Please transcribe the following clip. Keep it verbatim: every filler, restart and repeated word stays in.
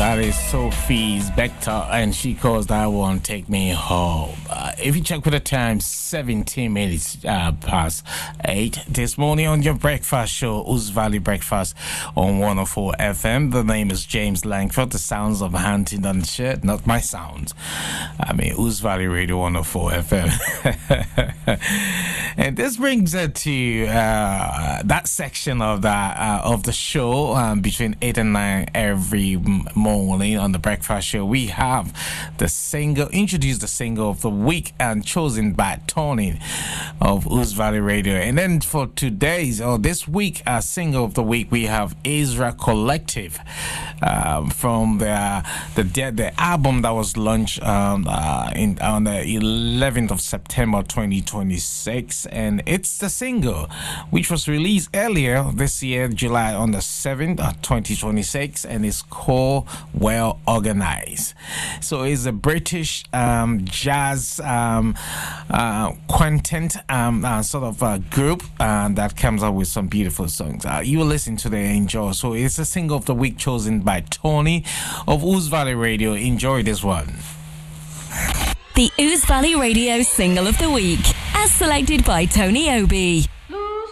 That is Sophie Spector, and she calls that one Take Me Home. Uh, if you check with the time, seventeen minutes uh, past eight this morning on your breakfast show, Ouse Valley Breakfast on one oh four F M. The name is James Langford, the sounds of Huntingdon Shirt, not my sounds. I mean, Ouse Valley Radio one oh four F M. And this brings us to uh, that section of the, uh, of the show um, between eight and nine every morning on the breakfast show. We have the single, introduce the single of the week and chosen by Tony of Ouse Valley Radio. And then for today's or this week, uh, single of the week, we have Ezra Collective um, from the, the the album that was launched um, uh, in on the eleventh of September twenty twenty-six, and it's the single which was released earlier this year, July on the seventh of twenty twenty-six, and it's called Well Organized. So it's a British um, jazz um, uh, quintet um, uh, sort of uh, group uh, that comes up with some beautiful songs. Uh, you will listen to the enjoy. So it's a single of the week chosen by Tony of Ouse Valley Radio. Enjoy this one. The Ouse Valley Radio Single of the Week, as selected by Tony Obi.